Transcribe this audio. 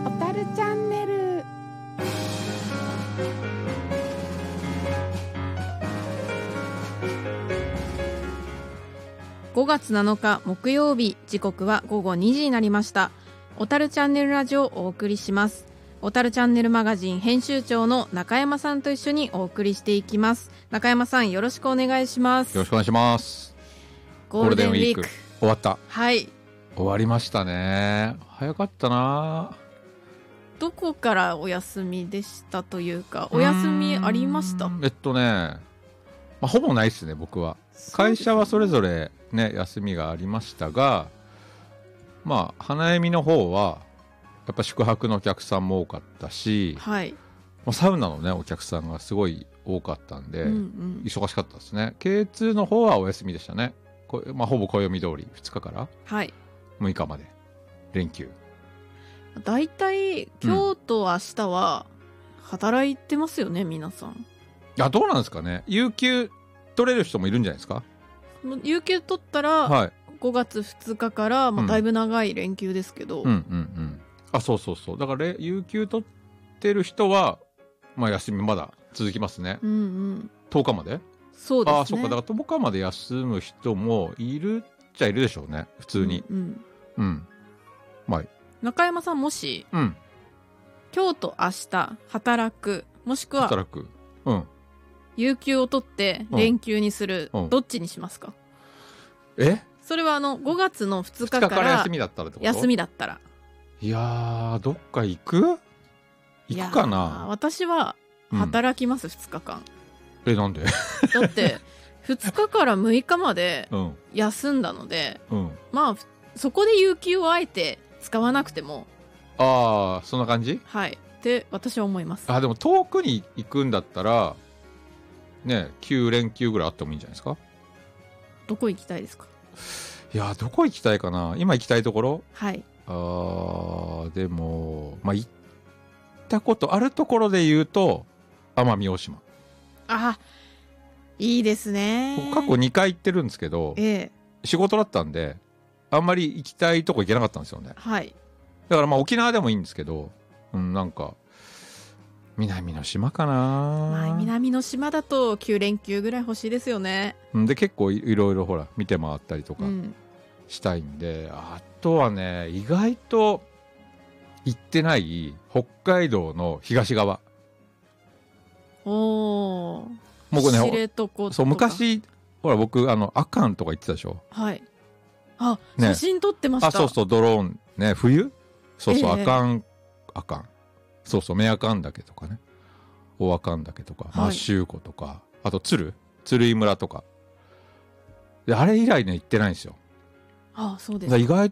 おたるチャンネル。5月7日木曜日、時刻は午後2時になりました。おたるチャンネルラジオをお送りします。おたるチャンネルマガジン編集長の中山さんと一緒にお送りしていきます。中山さん、よろしくお願いします。 よろしくお願いします。 ゴールデンウィーク終わった。 はい、 終わりましたね。早かったな。 どこからお休みでしたというか、お休みありました？ ほぼないですね、僕は。会社はそれぞれね、休みがありましたが、花見の方はやっぱ宿泊のお客さんも多かったし、 はい、 サウナのねお客さんがすごい多かったんで、忙しかったですね。K2 の方はお休みでしたね。ほぼ暦通り2日から6日まで連休。 だいたい今日と明日は働いてますよね、皆さん。 どうなんですかね。有給取れる人もいるんじゃないですか。 有給取ったら、5月2日からだいぶ長い連休ですけど、 そうそうそう。だから有給取ってる人は、休みまだ続きますね。10日まで。 そうですね。 そうか。だから10日まで休む人もいるっちゃいるでしょうね、普通に。 中山さん、もし、今日と明日働く、もしくは有給を取って連休にする、どっちにしますか？それは5月の2日から休みだったらってこと？ 休みだったら。 いやー、どっか行くかな。 私は働きます、2日間。 なんで？ だって2日から6日まで休んだので、そこで有給をあえて使わなくても、 そんな感じ？ はいって私は思います。 でも遠くに行くんだったらね、9連休ぐらいあってもいいんじゃないですか。 どこ行きたいですか？ いや、どこ行きたいかな。今行きたいところ、でも行ったことあるところで言うと奄美大島。 いいですね。 過去2回行ってるんですけど、仕事だったんであんまり行きたいとこ行けなかったんですよね。だから沖縄でもいいんですけど、なんか南の島かな。 南の島だと9連休ぐらい欲しいですよね。 で結構いろいろほら見て回ったりとかしたいんで、あとはね、意外と行ってない北海道の東側。 知床とか。 そう、昔ほら僕阿寒とか行ってたでしょ。 写真撮ってました。 そうそう、ドローンね、冬。そうそう、阿寒。そうそう、目阿寒岳とかね、大阿寒岳とか、摩周湖とか、あと鶴居村とかで、あれ以来ね行ってないんですよ。 そうですか。 意外